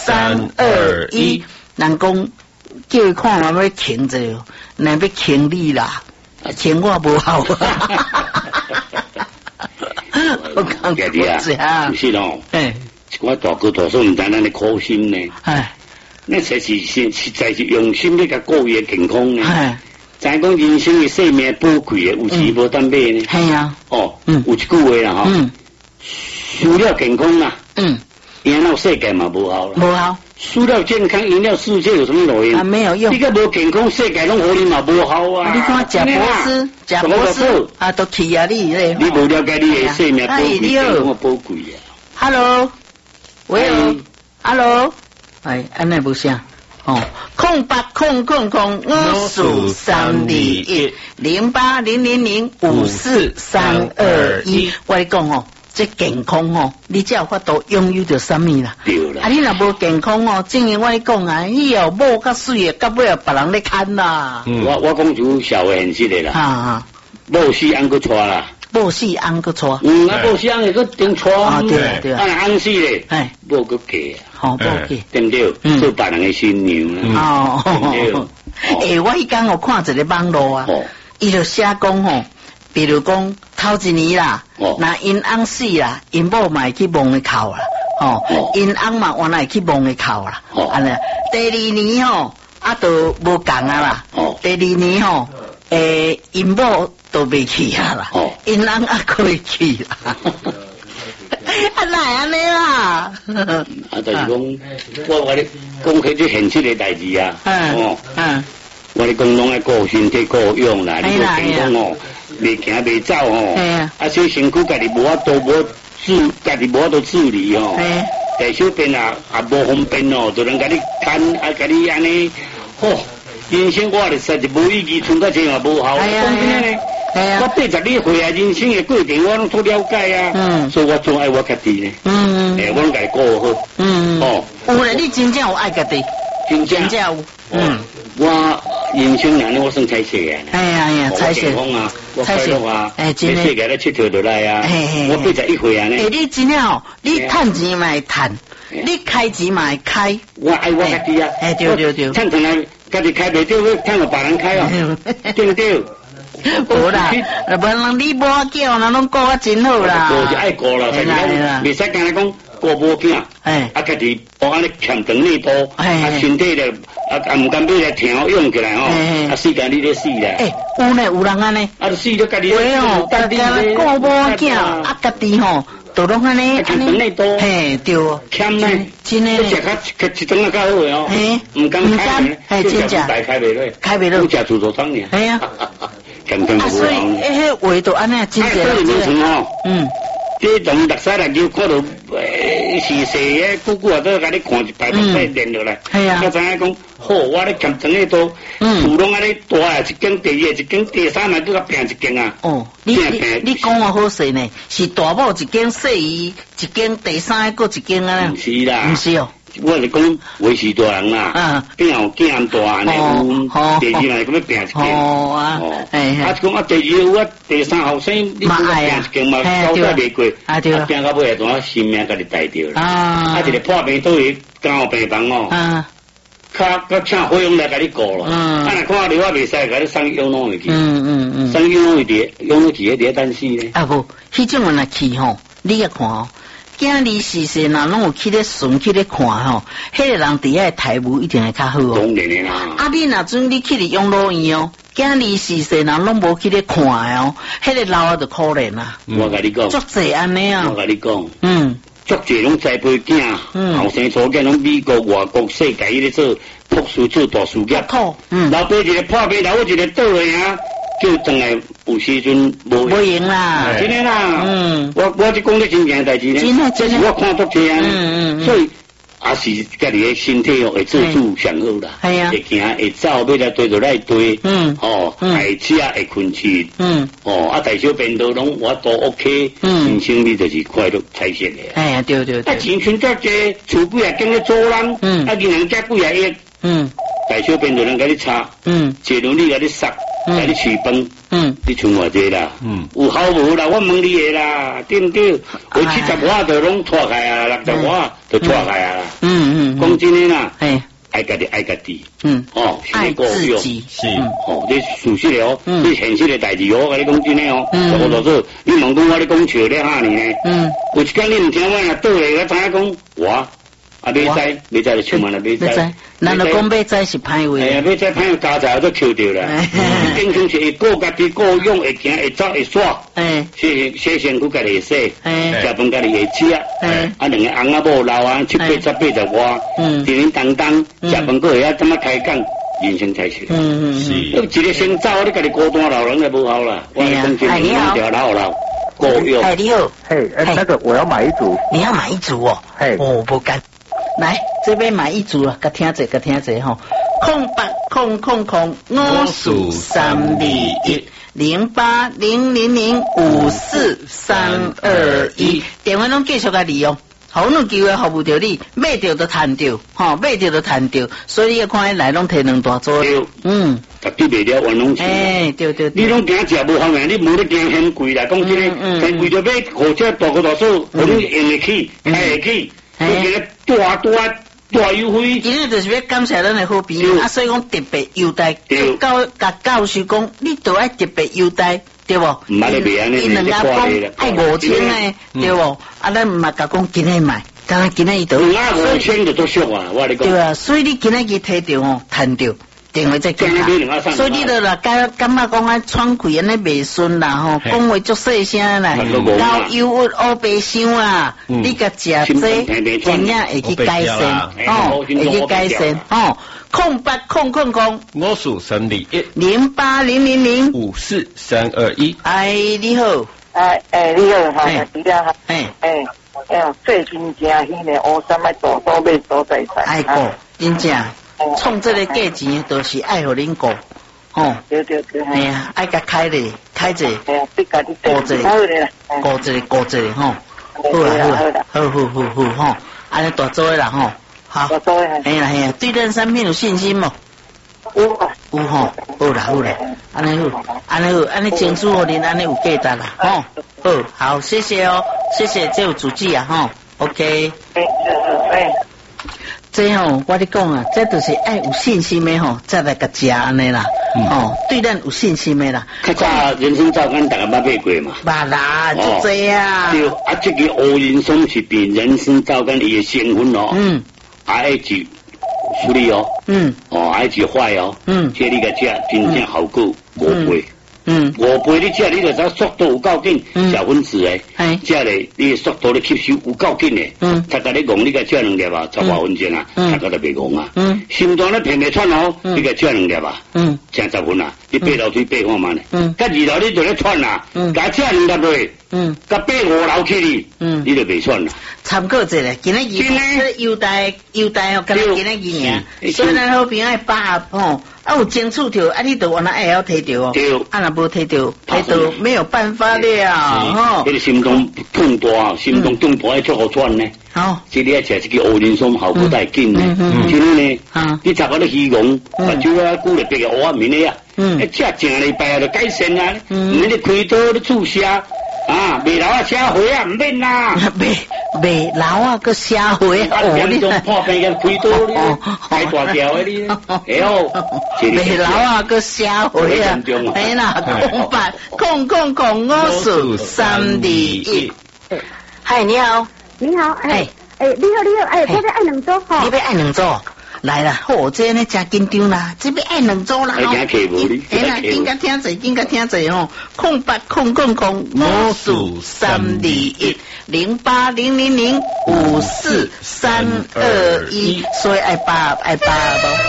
3、2、1，人讲叫伊看嘛要停者，那要停你啦，停我无效。我讲弟弟啊，不是咯，我大哥大嫂唔知咱的苦心呢，那才是实在是用心要甲顾伊的健康呢。知讲人生的生命宝贵的，有时无当买呢。 系啊， 哦，有一句话啦吼，输了健康啦，赢了世界嘛无效啦， 无效。 输了健康，赢了世界有什么路用？ 没有用。 你个无健康，世界拢互你嘛无效啊！ 你看贾博士啊，都去啊你咧。 你无了解你的生命宝贵，健康宝贵啊。 Hello， 喂 ，Hello， 安尼无啥。0800021543210800054321，我咧讲这健康你才有法度拥有着什么啦？ 对啦。 你若无健康正如我咧讲啊，以后某较水的，到尾啊别人咧看啦。 我讲就社会现实的啦。某死翁佫娶啦。 某死翁佫娶。 某死翁佫顶娶。 对。 翁死咧，某佫嫁。 某嫁。 对不对？做别人的新娘啦。 我迄天看一个网络啊，伊就写讲比如讲头一年啦，那因翁死啦，因某嘛会去蒙个哭啦，因翁嘛原来会去蒙个哭啦，安尼。第二年都无共啊啦，第二年因某都未去啊啦，因翁可以去啦。安尼啦， 就是讲，我咧讲起这现实的代志啊，我咧讲拢爱顾身体顾养啦，你个健康袂行袂走小身躯家己无法度家己无法度处理大小便也无方便就能甲你看甲你安尼，人生我咧实在无意义，存到这也无效。讲真呢。我80岁岁啊，人生的过程我拢都了解啊，所以我总爱我家己呢。我拢家己顾好。 有咧，你真正有爱家己，真正有。 我人生哪能我算彩色啊？ 彩色。 我快乐啊！真世界咧佚佗落来啊！我81岁啊呢。 你真正你趁钱嘛会趁，你开钱嘛会开。 我爱我家己啊！ 对。 趁从来家己开袂到，要趁互别人开对不对？ 无啦，无人你无叫，人拢顾我真好啦。 顾是爱顾啦，但是讲袂使干来讲顾无囝，家己安尼欠长内多，身体咧唔甘要来听用起来世界你咧死啦。 有人安尼， 死咗家己。 大家顾无囝，家己都拢安尼， 欠长内多， 对， 欠呢， 真诶。 食一顿较好诶唔敢开， 真正大开袂落， 开袂落， 食自助餐呢。 系啊。所以迄话都安尼真正。 这从绿色来就看到是细个姑姑都甲你看一排排连落来，我知影讲好，我咧欠长咧多，厝拢安尼大啊，一间第二一间第三嘛都甲拼一间啊。 你讲我好势呢，是大某一间，细一间，第三个一间啊。 唔是啦， 唔是我是讲为是大人啦，变后见大呢，第二嘛咁样拼一间，讲第二有第三后生，你拼一间嘛，交代未过，拼到尾下性命家己带掉啦，一个破病倒去监病房较请费用来甲你顾咯，若看你我袂使甲你送养老院去，送养老院去伫等死呢。 无，迄种人若去你也看囝儿逝世若拢有去咧顺去咧看迄个人伫遐态度一定会较好当然的啦。 你若准你去咧养老院囝儿逝世人拢无去咧看迄个老就可怜啦。 我甲你讲， 足济安尼啊。 我甲你讲，足济拢栽培囝，后生初囝拢美国、外国、世界迄咧做博士、做大事业。老爸一个破病，老母一个倒去就真来有时阵无用啦， 真诶啦。我即讲咧真正代志呢，这是我看足济啊。所以也是家己诶身体会做主上好啦，会行会走，要来对就来对，会吃会困气，大小便都拢我都 OK，人生你就是快乐彩色诶。 对。 钱存遮济，厝几啊间咧租人，银行遮几啊亿，大小便就能甲你擦，坐轮椅甲你塞。甲你取饭， 你剩偌济啦？有好无啦？我问你的啦，对不对？有70瓦就拢错开啊，60瓦就错开啊。讲真的啦，爱家己爱家己。 爱自己是。你事实的哦，你现实的代志哦，我跟你讲真的哦。我就是你问讲我咧讲笑咧哈呢？有一天你唔听我若倒来，我知影讲我。袂知就出门了，袂知。 咱就讲袂知是歹话。 袂知歹加在都扣掉啦。经常是会顾家己顾用，会行会走会耍。洗身躯家己会洗，食饭家己会吃。两个翁仔某老啊，70、80外，叮叮当当，食饭佫会怎么开讲？人生才是。是。一个先走，你家己孤单老人就无好啦。我讲真，你条老。 哎，你好。 那个我要买一组。 你要买一组哦。不干。来，这边买一组了，甲听者吼，08000543210800054321，电话拢继续甲利用，好侬机会服务着你，买着就赚着，买着就赚着，所以你看来拢摕两大组。 绝对袂了，玩拢钱。 对。 你拢惊食无方便，你无得惊嫌贵啦，讲真诶，嫌贵就买火车大个大数，互你用得起，开会起。大优惠， 今日就是要感谢咱的好朋友，所以讲特别优待，甲教授讲，你都爱特别优待，对不？ 唔买你别安尼， 伊两家讲爱5000诶，对不？咱唔系甲讲今日买，当然今日伊都 ，5000就都俗啊，我你讲。 对啊，所以你今日去摕着哦，赚着。电话再给他，所以你就啦，感觉讲啊，喘气安尼袂顺啦吼，讲话足细声啦，高忧郁、乌白想啊，你甲食这，真正会去改善，会去改善，08000543210800054321。哎，你好， 你好，你好，最近真迄个乌山买大买所在菜， 哎个，真正。创这个价钱都是爱互恁过， 对， 哎呀，爱甲开者，顾者，吼，好，安尼大做啦吼，好，哎呀，对咱产品有信心无？有吼，好啦，安尼好，安尼情绪互恁安尼有价值啦，好，谢谢哦，谢谢，这有主旨啊，吼 ，OK。这吼，我咧讲啊，这就是爱有信心的吼，再来甲食安尼啦，对咱有信心的啦。 较早人参皂干大家捌买过嘛？ 捌啦，就这啊。 对，这个乌人参是比人参皂干伊的成分哦，爱是处理哦，爱是坏哦，这你个食真正好过5倍。5倍你食你就知速度有够紧，小分子诶，食咧你速度咧吸收有够紧诶，他甲你讲你个食2粒啊，10多分钟啊，他个就袂讲啊，心脏咧偏袂喘哦，你个食2粒啊，正10分啊，你爬楼梯爬看嘛咧，甲2楼你就咧喘啦，甲食2粒落，甲爬5楼去哩，你就袂喘啦。 参考一下，今日优待哦，今日尔，所以咱好朋友爱把握吼。有争取着，你就往那爱要摕着哦。对，若无摕着没有办法了，吼。 你心脏痛大，心脏痛大爱做好喘呢。好，这你爱食这个乌人参效果带紧呢。真呢，你查我咧希望，把酒啊久了别个乌啊面咧啊，食正礼拜就改善啊，唔免你开刀咧注射。卖老啊，社会啊，唔免啦。 卖老啊，个社会啊， 你种破病嘅开刀咧，开大条嘅咧， 卖老啊，个社会啊，哎啦，0800055321。嗨，你好， 你好，你好，这边爱2组哈， 你要爱2组。来啦，这呢真紧张啦，这边爱2组啦， 哎啦， 紧甲听者吼，08000543210800054321，所以爱8咯。